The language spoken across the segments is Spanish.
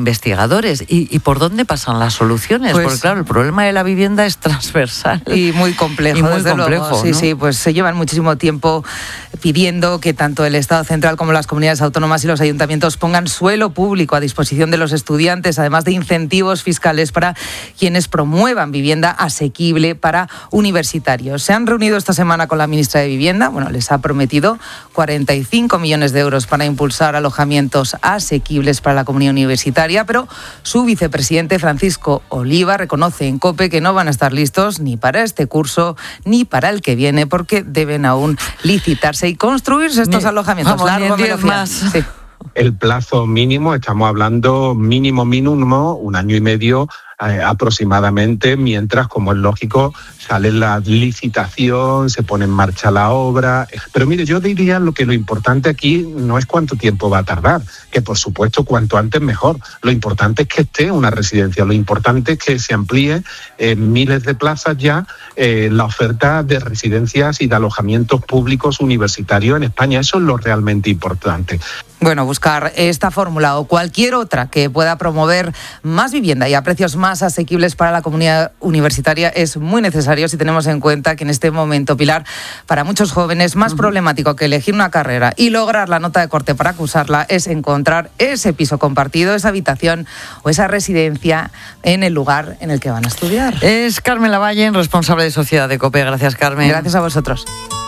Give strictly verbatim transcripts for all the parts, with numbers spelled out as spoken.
investigadores. ¿Y, y por dónde pasan las soluciones? Pues, porque claro, el problema de la vivienda es transversal. Y muy complejo, y muy desde complejo, luego. Sí, ¿no? sí, pues se llevan muchísimo tiempo pidiendo que tanto el Estado central como las comunidades autónomas y los ayuntamientos pongan suelo público a disposición de los estudiantes, además de incentivos fiscales para quienes promuevan vivienda asequible para universitarios. Se han reunido esta semana con la ministra de Vivienda. Bueno, les ha prometido cuarenta y cinco millones de euros para impulsar alojamientos asequibles para la comunidad universitaria, pero su vicepresidente Francisco Oliva reconoce en COPE que no van a estar listos ni para este curso ni para el que viene, porque deben aún licitarse y construirse estos ni, alojamientos. Vamos, Largo ni diez más. Sí. El plazo mínimo, estamos hablando mínimo mínimo, un año y medio eh, aproximadamente, mientras, como es lógico, sale la licitación, se pone en marcha la obra. Pero mire, yo diría lo que lo importante aquí no es cuánto tiempo va a tardar, que por supuesto cuanto antes mejor. Lo importante es que esté una residencia, lo importante es que se amplíe en miles de plazas ya eh, la oferta de residencias y de alojamientos públicos universitarios en España. Eso es lo realmente importante. Bueno, buscar esta fórmula o cualquier otra que pueda promover más vivienda y a precios más asequibles para la comunidad universitaria es muy necesario si tenemos en cuenta que en este momento, Pilar, para muchos jóvenes más uh-huh. problemático que elegir una carrera y lograr la nota de corte para cursarla es encontrar ese piso compartido, esa habitación o esa residencia en el lugar en el que van a estudiar. Es Carmen Lavalle, responsable de Sociedad de COPE. Gracias, Carmen. Gracias a vosotros.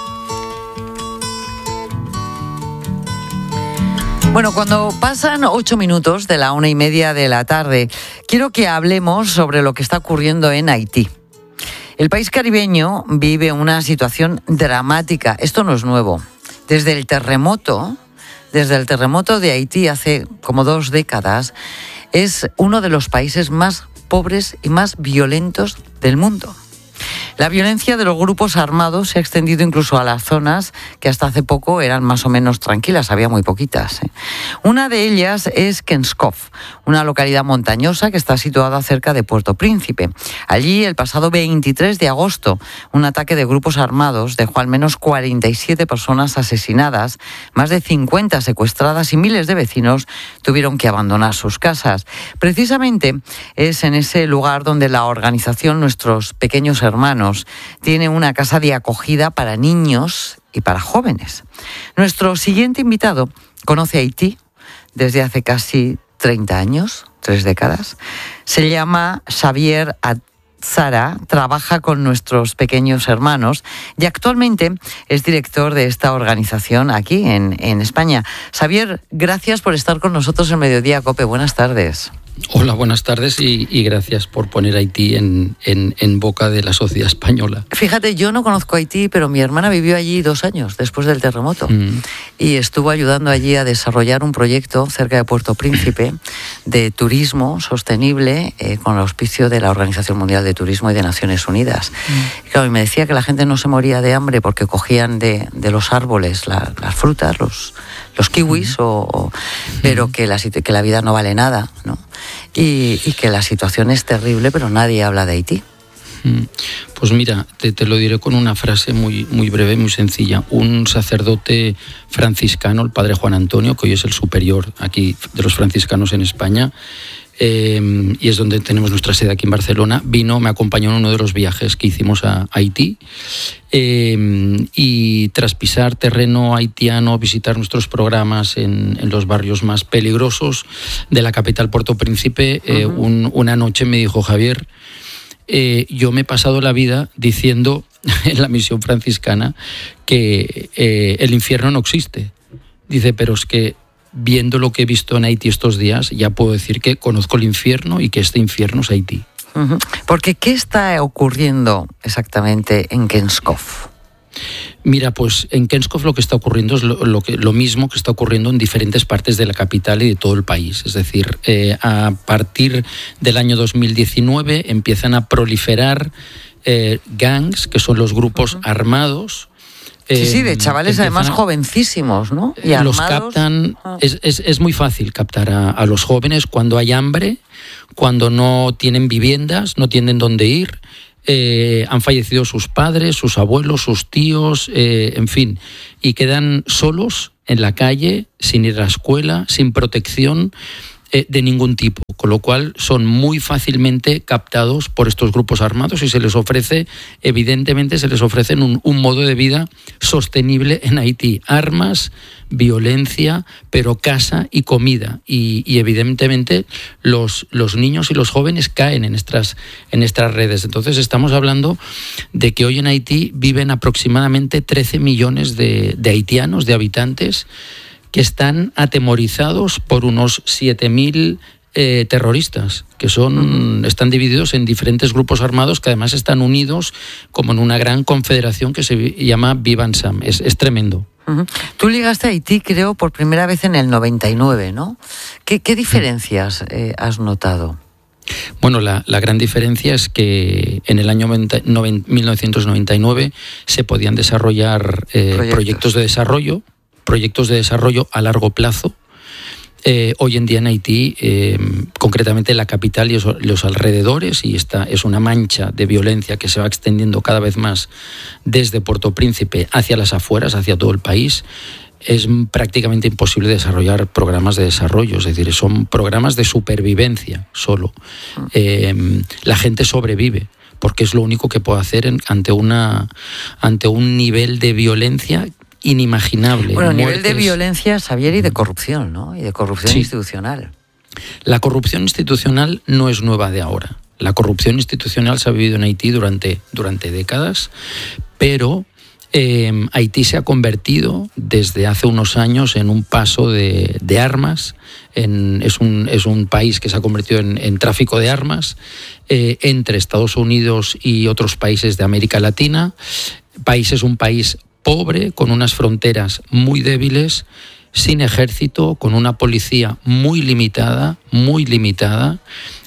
Bueno, cuando pasan ocho minutos de la una y media de la tarde, quiero que hablemos sobre lo que está ocurriendo en Haití. El país caribeño vive una situación dramática. Esto no es nuevo. Desde el terremoto, desde el terremoto de Haití hace como dos décadas, es uno de los países más pobres y más violentos del mundo. La violencia de los grupos armados se ha extendido incluso a las zonas que hasta hace poco eran más o menos tranquilas, había muy poquitas. ¿eh? Una de ellas es Kenskof, una localidad montañosa que está situada cerca de Puerto Príncipe. Allí, el pasado veintitrés de agosto, un ataque de grupos armados dejó al menos cuarenta y siete personas asesinadas, más de cincuenta secuestradas y miles de vecinos tuvieron que abandonar sus casas. Precisamente es en ese lugar donde la organización Nuestros Pequeños Hermanos tiene una casa de acogida para niños y para jóvenes. Nuestro siguiente invitado conoce Haití desde hace casi treinta años, tres décadas. Se llama Xavier Atzara, trabaja con Nuestros Pequeños Hermanos y actualmente es director de esta organización aquí en, en España. Xavier, gracias por estar con nosotros en Mediodía COPE. Buenas tardes. Hola, buenas tardes y, y gracias por poner Haití en, en, en boca de la sociedad española. Fíjate, yo no conozco Haití, pero mi hermana vivió allí dos años después del terremoto mm. y estuvo ayudando allí a desarrollar un proyecto cerca de Puerto Príncipe de turismo sostenible eh, con el auspicio de la Organización Mundial de Turismo y de Naciones Unidas. Mm. Y claro, y me decía que la gente no se moría de hambre porque cogían de, de los árboles la, las frutas, los, los kiwis, mm. o, o, pero que la, que la vida no vale nada, ¿no? Y, y que la situación es terrible, pero nadie habla de Haití. Pues mira, te, te lo diré con una frase muy, muy breve, muy sencilla. Un sacerdote franciscano, el padre Juan Antonio, que hoy es el superior aquí de los franciscanos en España, eh, y es donde tenemos nuestra sede aquí en Barcelona, vino, me acompañó en uno de los viajes que hicimos a Haití, eh, y tras pisar terreno haitiano, visitar nuestros programas en, en los barrios más peligrosos de la capital Puerto Príncipe, eh, uh-huh. un, una noche me dijo: Javier, eh, yo me he pasado la vida diciendo en la misión franciscana que eh, el infierno no existe. Dice, pero es que viendo lo que he visto en Haití estos días, ya puedo decir que conozco el infierno y que este infierno es Haití. Uh-huh. Porque, ¿qué está ocurriendo exactamente en Kenskof? Mira, pues en Kenskof lo que está ocurriendo es lo, lo, que, lo mismo que está ocurriendo en diferentes partes de la capital y de todo el país. Es decir, eh, a partir del año dos mil diecinueve empiezan a proliferar eh, gangs, que son los grupos uh-huh. armados. Sí, sí, de chavales además a, jovencísimos, ¿no? Y los armados. captan, ah. es, es, es muy fácil captar a, a los jóvenes cuando hay hambre, cuando no tienen viviendas, no tienen dónde ir, eh, han fallecido sus padres, sus abuelos, sus tíos, eh, en fin, y quedan solos en la calle, sin ir a la escuela, sin protección eh, de ningún tipo. con lo cual son muy fácilmente captados por estos grupos armados y se les ofrece, evidentemente se les ofrece un, un modo de vida sostenible en Haití, armas, violencia, pero casa y comida, y, y evidentemente los, los niños y los jóvenes caen en estas, en estas redes. Entonces estamos hablando de que hoy en Haití viven aproximadamente trece millones de, de haitianos, de habitantes, que están atemorizados por unos siete mil eh, terroristas, que son uh-huh. están divididos en diferentes grupos armados que además están unidos como en una gran confederación que se llama Vivansam. Es, es tremendo. Uh-huh. Tú llegaste a Haití, creo, por primera vez en el noventa y nueve, ¿no? ¿Qué, qué diferencias eh, has notado? Bueno, la, la gran diferencia es que en el año mil novecientos noventa y nueve se podían desarrollar eh, proyectos. proyectos de desarrollo, proyectos de desarrollo a largo plazo. Eh, hoy en día en Haití, eh, concretamente en la capital y los alrededores, y esta es una mancha de violencia que se va extendiendo cada vez más desde Puerto Príncipe hacia las afueras, hacia todo el país, es prácticamente imposible desarrollar programas de desarrollo, es decir, son programas de supervivencia solo. Eh, la gente sobrevive, porque es lo único que puede hacer en, ante, una, ante un nivel de violencia inimaginable. Bueno, Muertes. Nivel de violencia, Xavier, y de corrupción, ¿no? Y de corrupción sí. institucional. La corrupción institucional no es nueva de ahora. La corrupción institucional se ha vivido en Haití durante, durante décadas, pero eh, Haití se ha convertido desde hace unos años en un paso de, de armas. En, es, un, es un país que se ha convertido en, en tráfico de armas eh, entre Estados Unidos y otros países de América Latina. País es un país pobre, con unas fronteras muy débiles, sin ejército, con una policía muy limitada, muy limitada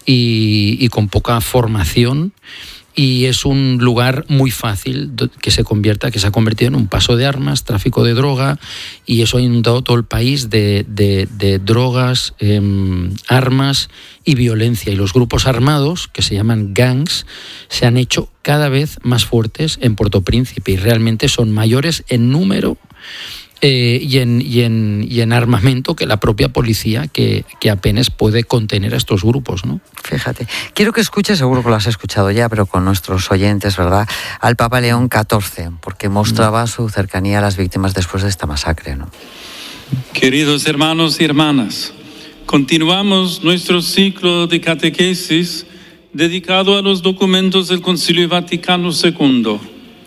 y, y con poca formación. Y es un lugar muy fácil que se convierta, que se ha convertido en un paso de armas, tráfico de droga, y eso ha inundado todo el país de, de, de drogas, eh, armas y violencia. Y los grupos armados, que se llaman gangs, se han hecho cada vez más fuertes en Puerto Príncipe y realmente son mayores en número eh, y, en, y, en, y en armamento que la propia policía, que, que apenas puede contener a estos grupos, ¿no? Fíjate, quiero que escuches, seguro que lo has escuchado ya, pero con nuestros oyentes, ¿verdad?, al Papa León catorce, porque mostraba su cercanía a las víctimas después de esta masacre, ¿no? Queridos hermanos y hermanas, continuamos nuestro ciclo de catequesis dedicado a los documentos del Concilio Vaticano segundo.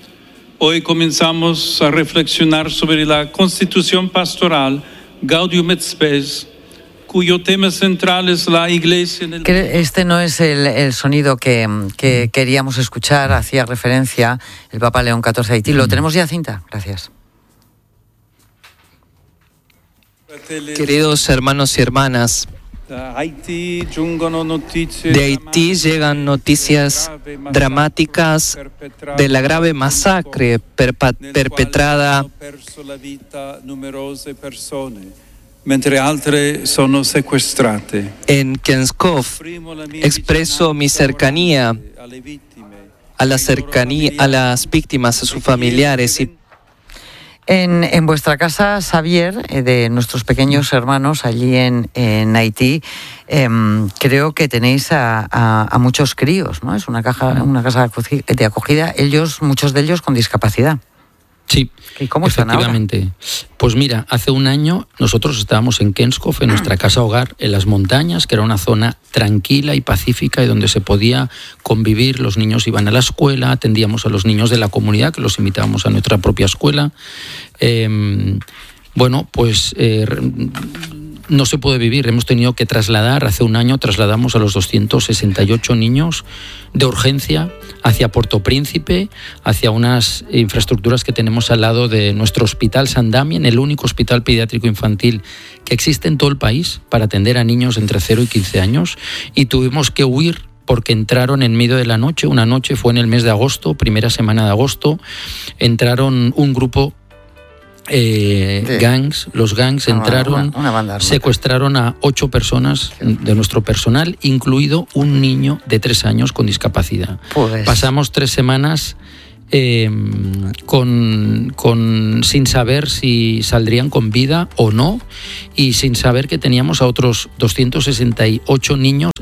Hoy comenzamos a reflexionar sobre la Constitución Pastoral Gaudium et Spes, cuyo tema central es la Iglesia en el... Este no es el, el sonido que, que queríamos escuchar, hacía referencia el Papa León catorce a Haití. ¿Lo tenemos ya, Cinta? Gracias. Queridos hermanos y hermanas, de Haití llegan noticias dramáticas de la grave masacre perpetrada en Kenskov. Expreso mi cercanía a la cercanía a las víctimas, a sus familiares y En, en vuestra casa, Xavier, de nuestros pequeños hermanos allí en, en Haití, eh, creo que tenéis a, a, a muchos críos, ¿no? Es una, caja, una casa de acogida, ellos, muchos de ellos con discapacidad. Sí, ¿Y cómo están efectivamente. ahora? Pues mira, hace un año nosotros estábamos en Kenskov, en nuestra casa hogar, en las montañas, que era una zona tranquila y pacífica y donde se podía convivir. Los niños iban a la escuela, atendíamos a los niños de la comunidad, que los invitábamos a nuestra propia escuela. Eh, bueno, pues eh, no se puede vivir. Hemos tenido que trasladar, hace un año trasladamos a los doscientos sesenta y ocho niños de urgencia hacia Puerto Príncipe, hacia unas infraestructuras que tenemos al lado de nuestro hospital San Damien, el único hospital pediátrico infantil que existe en todo el país para atender a niños entre cero y quince años, y tuvimos que huir porque entraron en medio de la noche. Una noche fue en el mes de agosto, primera semana de agosto, entraron un grupo Eh, sí. gangs, los gangs una, entraron, una, una secuestraron a ocho personas de nuestro personal, incluido un niño de tres años con discapacidad. Pues... Pasamos tres semanas eh, con, con, sin saber si saldrían con vida o no, y sin saber que teníamos a otros doscientos sesenta y ocho niños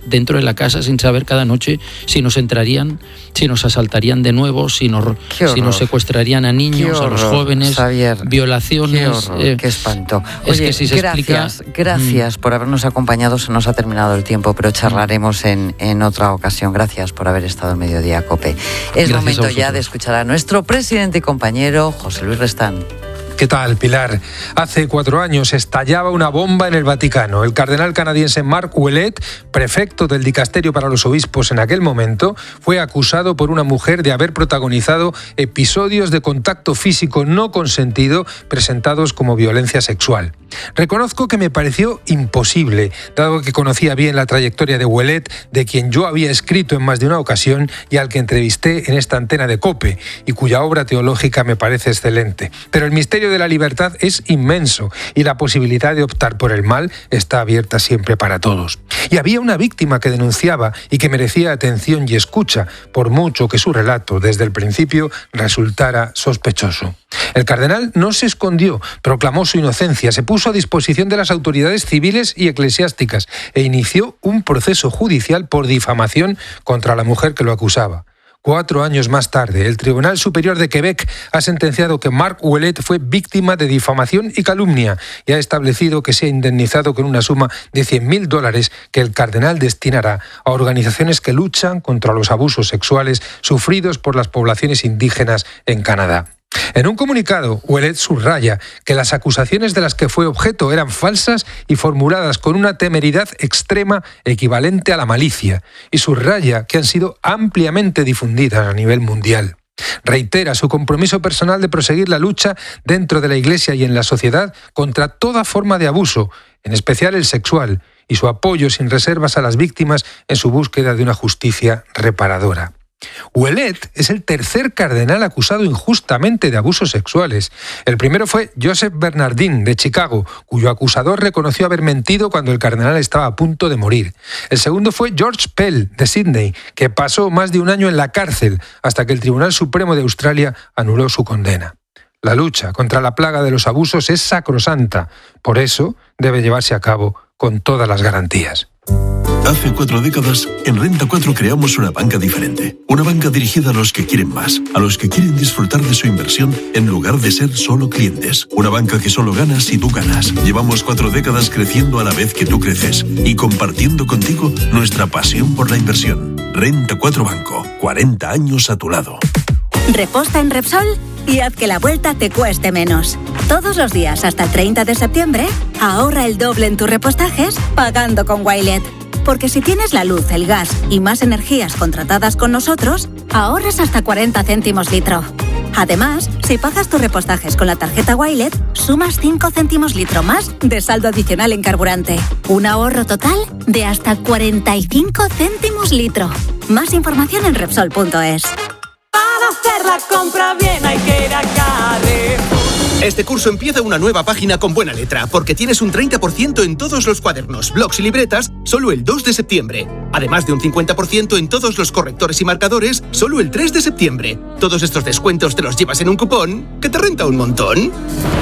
dentro de la casa sin saber cada noche si nos entrarían, si nos asaltarían de nuevo, si nos, si nos secuestrarían a niños, horror, a los jóvenes, Xavier, violaciones. Qué horror, eh, qué espanto. Oye, es que si se gracias, explica, gracias mmm. por habernos acompañado. Se nos ha terminado el tiempo, pero charlaremos en, en otra ocasión. Gracias por haber estado en Mediodía Cope. Es Gracias momento ya de escuchar a nuestro presidente y compañero José Luis Restán. ¿Qué tal, Pilar? Hace cuatro años estallaba una bomba en el Vaticano. El cardenal canadiense Mark Ouellet, prefecto del dicasterio para los obispos en aquel momento, fue acusado por una mujer de haber protagonizado episodios de contacto físico no consentido presentados como violencia sexual. Reconozco que me pareció imposible, dado que conocía bien la trayectoria de Ouellet, de quien yo había escrito en más de una ocasión y al que entrevisté en esta antena de COPE, y cuya obra teológica me parece excelente. Pero el misterio de la libertad es inmenso y la posibilidad de optar por el mal está abierta siempre para todos. Y había una víctima que denunciaba y que merecía atención y escucha, por mucho que su relato desde el principio resultara sospechoso. El cardenal no se escondió, proclamó su inocencia, se puso a disposición de las autoridades civiles y eclesiásticas e inició un proceso judicial por difamación contra la mujer que lo acusaba. Cuatro años más tarde, el Tribunal Superior de Quebec ha sentenciado que Mark Ouellet fue víctima de difamación y calumnia y ha establecido que sea indemnizado con una suma de cien mil dólares que el cardenal destinará a organizaciones que luchan contra los abusos sexuales sufridos por las poblaciones indígenas en Canadá. En un comunicado, Ouellet subraya que las acusaciones de las que fue objeto eran falsas y formuladas con una temeridad extrema equivalente a la malicia, y subraya que han sido ampliamente difundidas a nivel mundial. Reitera su compromiso personal de proseguir la lucha dentro de la Iglesia y en la sociedad contra toda forma de abuso, en especial el sexual, y su apoyo sin reservas a las víctimas en su búsqueda de una justicia reparadora. Ouellet es el tercer cardenal acusado injustamente de abusos sexuales. El primero fue Joseph Bernardin, de Chicago, cuyo acusador reconoció haber mentido cuando el cardenal estaba a punto de morir. El segundo fue George Pell, de Sydney, que pasó más de un año en la cárcel hasta que el Tribunal Supremo de Australia anuló su condena. La lucha contra la plaga de los abusos es sacrosanta, por eso debe llevarse a cabo con todas las garantías. Hace cuatro décadas, en Renta cuatro creamos una banca diferente. Una banca dirigida a los que quieren más, a los que quieren disfrutar de su inversión en lugar de ser solo clientes. Una banca que solo gana si tú ganas. Llevamos cuatro décadas creciendo a la vez que tú creces y compartiendo contigo nuestra pasión por la inversión. Renta cuatro Banco, cuarenta años a tu lado. Reposta en Repsol y haz que la vuelta te cueste menos. Todos los días hasta el treinta de septiembre, ahorra el doble en tus repostajes pagando con Wilet. Porque si tienes la luz, el gas y más energías contratadas con nosotros, ahorras hasta cuarenta céntimos litro. Además, si pagas tus repostajes con la tarjeta Wilet, sumas cinco céntimos litro más de saldo adicional en carburante. Un ahorro total de hasta cuarenta y cinco céntimos litro. Más información en Repsol punto es. Para hacer la compra bien hay que ir a Carrefour. Este curso empieza una nueva página con buena letra, porque tienes un treinta por ciento en todos los cuadernos, blocs y libretas solo el dos de septiembre. Además de un cincuenta por ciento en todos los correctores y marcadores solo el tres de septiembre. Todos estos descuentos te los llevas en un cupón que te renta un montón.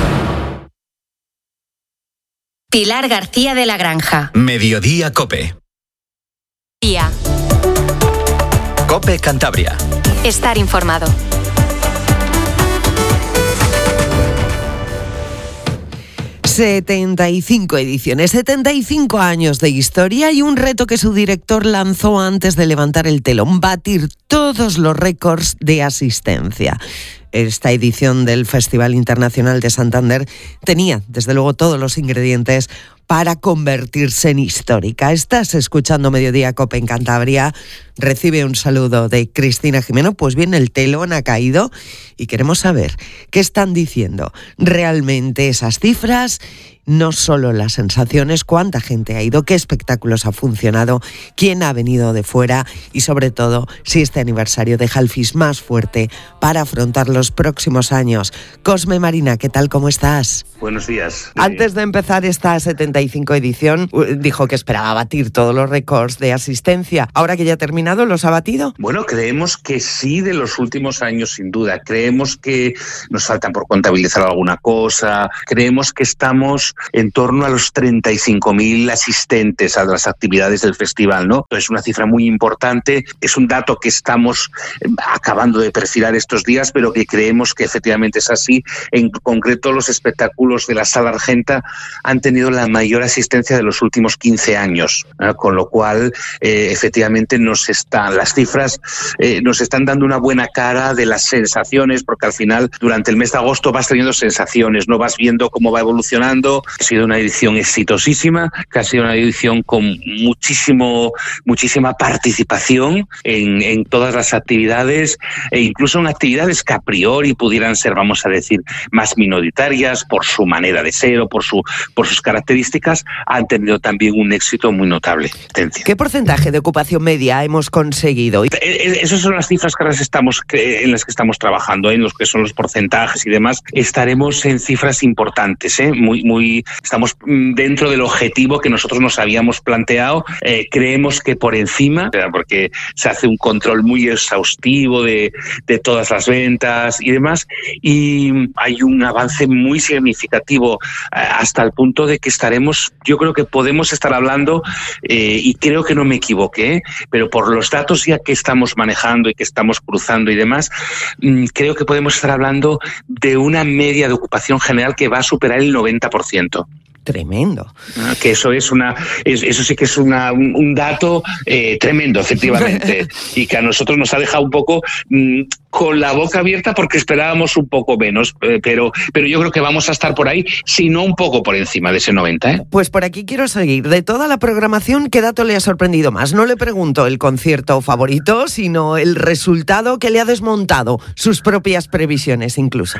Pilar García de la Granja. Mediodía Cope. Día. Cope Cantabria. Estar informado. setenta y cinco ediciones, setenta y cinco años de historia y un reto que su director lanzó antes de levantar el telón: batir todos los récords de asistencia. Esta edición del Festival Internacional de Santander tenía, desde luego, todos los ingredientes para convertirse en histórica. Estás escuchando Mediodía Cope en Cantabria. Recibe un saludo de Cristina Jimeno. Pues bien, el telón ha caído y queremos saber qué están diciendo realmente esas cifras. No solo las sensaciones, cuánta gente ha ido, qué espectáculos ha funcionado, quién ha venido de fuera y, sobre todo, si este aniversario deja el fis más fuerte para afrontar los próximos años. Cosme Marina, ¿qué tal? ¿Cómo estás? Buenos días. Antes de empezar esta setenta y cinco edición, dijo que esperaba batir todos los récords de asistencia. Ahora que ya ha terminado, ¿los ha batido? Bueno, creemos que sí, de los últimos años, sin duda. Creemos que nos falta por contabilizar alguna cosa. Creemos que estamos en torno a los treinta y cinco mil asistentes a las actividades del festival, ¿no? Es una cifra muy importante, es un dato que estamos acabando de perfilar estos días, pero que creemos que efectivamente es así. En concreto, los espectáculos de la Sala Argenta han tenido la mayor asistencia de los últimos quince años, ¿no? Con lo cual, eh, efectivamente, nos están, las cifras eh, nos están dando una buena cara de las sensaciones, porque al final, durante el mes de agosto vas teniendo sensaciones, no vas viendo cómo va evolucionando. Ha sido una edición exitosísima, que ha sido una edición con muchísimo, muchísima participación en, en todas las actividades, e incluso en actividades que a priori pudieran ser, vamos a decir, más minoritarias por su manera de ser o por, su, por sus características, han tenido también un éxito muy notable. ¿Qué porcentaje de ocupación media hemos conseguido? Esas son las cifras que ahora estamos, en las que estamos trabajando, en los que son los porcentajes y demás. Estaremos en cifras importantes, ¿eh? muy, muy, estamos dentro del objetivo que nosotros nos habíamos planteado. Eh, creemos que por encima, porque se hace un control muy exhaustivo de, de todas las ventas y demás, y hay un avance muy significativo hasta el punto de que estaremos, yo creo que podemos estar hablando, eh, y creo que no me equivoqué, pero por los datos ya que estamos manejando y que estamos cruzando y demás, creo que podemos estar hablando de una media de ocupación general que va a superar el noventa por ciento. Tremendo. Que eso es una, eso sí que es una, un, un dato eh, tremendo, efectivamente, y que a nosotros nos ha dejado un poco mmm, con la boca abierta porque esperábamos un poco menos, eh, pero, pero yo creo que vamos a estar por ahí, si no un poco por encima de ese noventa. ¿eh? Pues por aquí quiero seguir. De toda la programación, ¿qué dato le ha sorprendido más? No le pregunto el concierto favorito, sino el resultado que le ha desmontado, sus propias previsiones incluso.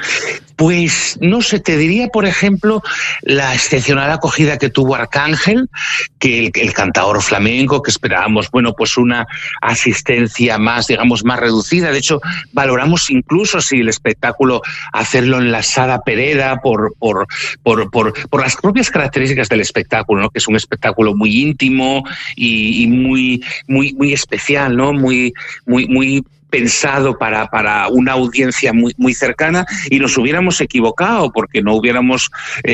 Pues no sé, te diría, por ejemplo, la excepcional acogida que tuvo Arcángel, que el, el cantador flamenco, que esperábamos, bueno, pues una asistencia más, digamos, más reducida. De hecho, valoramos incluso si el espectáculo hacerlo en la Sala Pereda por, por, por, por, por las propias características del espectáculo, ¿no? Que es un espectáculo muy íntimo y, y muy, muy, muy especial, ¿no? Muy, muy, muy pensado para, para una audiencia muy, muy cercana, y nos hubiéramos equivocado porque no hubiéramos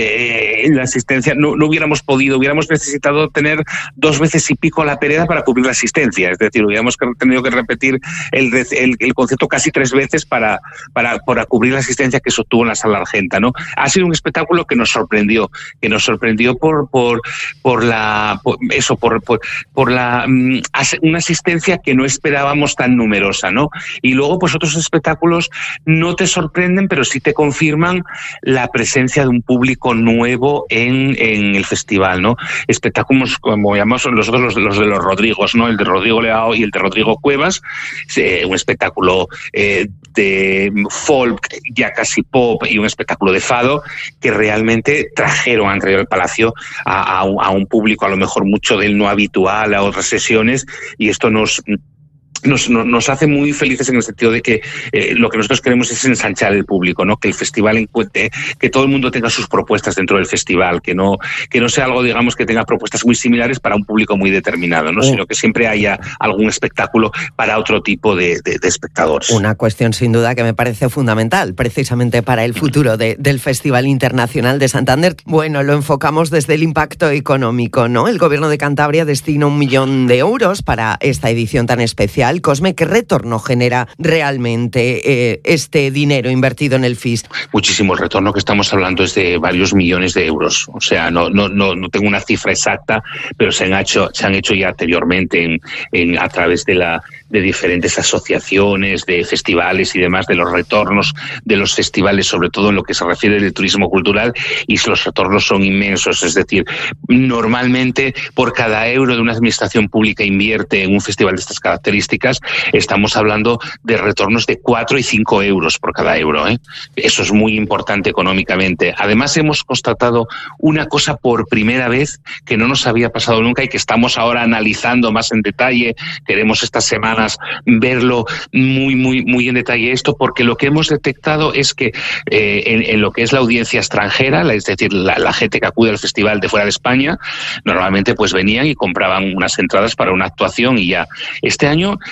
eh, la asistencia, no, no hubiéramos podido, hubiéramos necesitado tener dos veces y pico la Pereda para cubrir la asistencia, es decir, hubiéramos tenido que repetir el, el, el concierto casi tres veces para, para, para cubrir la asistencia que se obtuvo en la Sala Argenta, ¿no? Ha sido un espectáculo que nos sorprendió, que nos sorprendió por, por, por la, por eso, por, por, por la, um, una asistencia que no esperábamos tan numerosa, ¿no? Y luego, pues otros espectáculos no te sorprenden, pero sí te confirman la presencia de un público nuevo en, en el festival, ¿no? Espectáculos como llamamos nosotros los, los de los Rodrigos, ¿no? El de Rodrigo Leao y el de Rodrigo Cuevas, eh, un espectáculo eh, de folk, ya casi pop, y un espectáculo de fado que realmente trajeron, han traído al Palacio a, a, un, a un público a lo mejor mucho del no habitual a otras sesiones, y esto nos... Nos, nos, nos hace muy felices en el sentido de que eh, lo que nosotros queremos es ensanchar el público, ¿no? Que el festival encuentre, que todo el mundo tenga sus propuestas dentro del festival, que no, que no sea algo, digamos, que tenga propuestas muy similares para un público muy determinado, ¿no? Oh. Sino que siempre haya algún espectáculo para otro tipo de, de, de espectadores. Una cuestión sin duda que me parece fundamental, precisamente para el futuro de, del Festival Internacional de Santander. Bueno, lo enfocamos desde el impacto económico, ¿no? El Gobierno de Cantabria destina un millón de euros para esta edición tan especial. Cosme, ¿qué retorno genera realmente eh, este dinero invertido en el F I S? Muchísimo. El retorno que estamos hablando es de varios millones de euros. O sea, no, no, no, no tengo una cifra exacta, pero se han hecho, se han hecho ya anteriormente en, en, a través de la de diferentes asociaciones, de festivales y demás, de los retornos de los festivales, sobre todo en lo que se refiere al turismo cultural, y los retornos son inmensos. Es decir, normalmente por cada euro de una administración pública invierte en un festival de estas características, estamos hablando de retornos de cuatro y cinco euros por cada euro, ¿eh? Eso es muy importante económicamente. Además, hemos constatado una cosa por primera vez que no nos había pasado nunca y que estamos ahora analizando más en detalle. Queremos estas semanas verlo muy, muy, muy en detalle esto, porque lo que hemos detectado es que eh, en, en lo que es la audiencia extranjera, es decir, la, la gente que acude al festival de fuera de España, normalmente pues venían y compraban unas entradas para una actuación y ya. Este año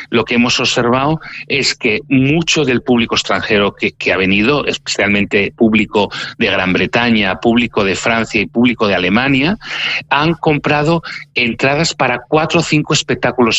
lo que hemos observado es que mucho del público extranjero que, que ha venido, especialmente público de Gran Bretaña, público de Francia y público de Alemania, han comprado entradas para cuatro o cinco espectáculos